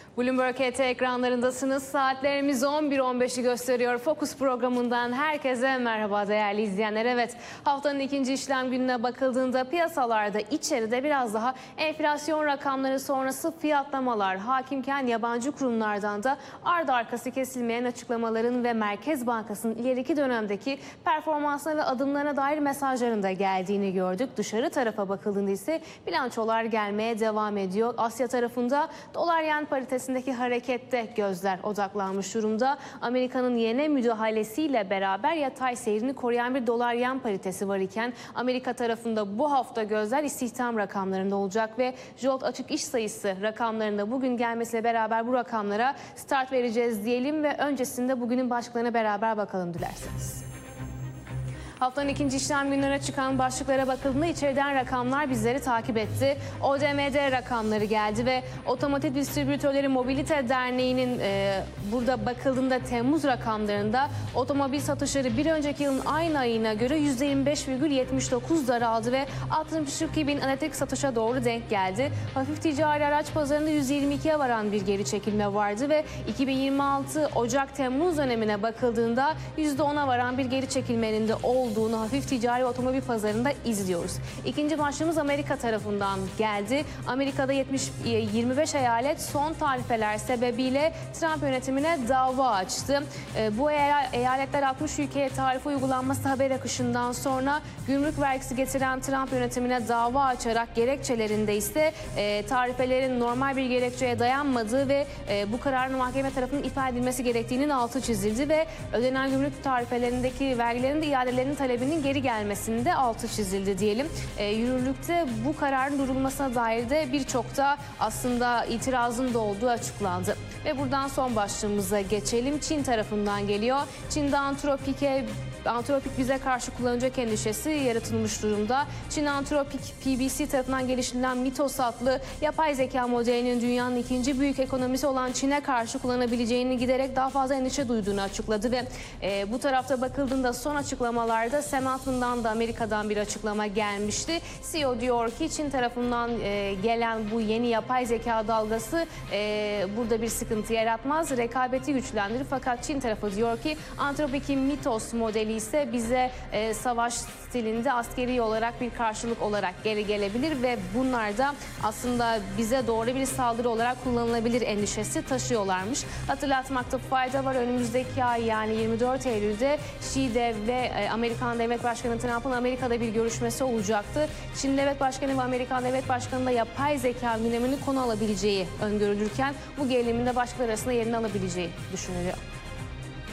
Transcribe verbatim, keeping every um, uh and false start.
Bloomberg H T ekranlarındasınız. Saatlerimiz on bir on beşi gösteriyor. Fokus programından herkese merhaba değerli izleyenler. Evet, haftanın ikinci işlem gününe bakıldığında piyasalarda içeride biraz daha enflasyon rakamları sonrası fiyatlamalar hakimken yabancı kurumlardan da ardı arkası kesilmeyen açıklamaların ve Merkez Bankası'nın ileriki dönemdeki performansına ve adımlarına dair mesajların da geldiğini gördük. Dışarı tarafa bakıldığında ise bilançolar gelmeye devam ediyor. Asya tarafında dolar yen paritesindeki harekette gözler odaklanmış durumda. Amerika'nın yeni müdahalesiyle beraber yatay seyrini koruyan bir dolar yen paritesi var iken Amerika tarafında bu hafta gözler istihdam rakamlarında olacak ve JOLT açık iş sayısı rakamlarında bugün gelmesiyle beraber bu rakamlara start vereceğiz diyelim ve öncesinde bugünün başlıklarına beraber bakalım dilerseniz. Haftanın ikinci işlem günlerine çıkan başlıklara bakıldığında içeriden rakamlar bizleri takip etti. O D M D rakamları geldi ve Otomotiv Distribütörleri Mobilite Derneği'nin e, burada bakıldığında Temmuz rakamlarında otomobil satışları bir önceki yılın aynı ayına göre yüzde yirmi beş virgül yetmiş dokuz daraldı ve altmış iki bin adet satışa doğru denk geldi. Hafif ticari araç pazarında yüz yirmi ikiye varan bir geri çekilme vardı ve iki bin yirmi altı Ocak-Temmuz dönemine bakıldığında yüzde ona varan bir geri çekilmenin de olduğunu olduğunu hafif ticari otomobil pazarında izliyoruz. İkinci başlığımız Amerika tarafından geldi. Amerika'da yetmiş, yirmi beş eyalet son tarifeler sebebiyle Trump yönetimine dava açtı. Bu eyaletler altmış ülkeye tarife uygulanması haber akışından sonra gümrük vergisi getiren Trump yönetimine dava açarak gerekçelerinde ise tarifelerin normal bir gerekçeye dayanmadığı ve bu kararın mahkeme tarafından iptal edilmesi gerektiğinin altı çizildi ve ödenen gümrük tarifelerindeki vergilerin de iadelerinin talebinin geri gelmesinde altı çizildi diyelim. E, yürürlükte bu kararın durulmasına dair de birçok da aslında itirazın da olduğu açıklandı. Ve buradan son başlığımıza geçelim. Çin tarafından geliyor. Çin'de antropike Antropik bize karşı kullanılacak endişesi yaratılmış durumda. Çin Antropik P B C tarafından geliştirilen Mitos adlı yapay zeka modelinin dünyanın ikinci büyük ekonomisi olan Çin'e karşı kullanabileceğini giderek daha fazla endişe duyduğunu açıkladı ve e, bu tarafta bakıldığında son açıklamalarda Sam Altman'dan da Amerika'dan bir açıklama gelmişti. C E O diyor ki Çin tarafından e, gelen bu yeni yapay zeka dalgası e, burada bir sıkıntı yaratmaz, rekabeti güçlendirir fakat Çin tarafı diyor ki Antropik'in Mitos modeli ise bize e, savaş stilinde askeri olarak bir karşılık olarak geri gelebilir ve bunlar da aslında bize doğru bir saldırı olarak kullanılabilir endişesi taşıyorlarmış. Hatırlatmakta fayda var. Önümüzdeki ay yani yirmi dört Eylül'de Şi'de ve e, Amerikan Devlet Başkanı Trump'ın Amerika'da bir görüşmesi olacaktı. Çin Devlet Başkanı ve Amerikan Devlet Başkanı da yapay zeka gündemini konu alabileceği öngörülürken bu gerilimin de başkaları arasında yerini alabileceği düşünülüyor.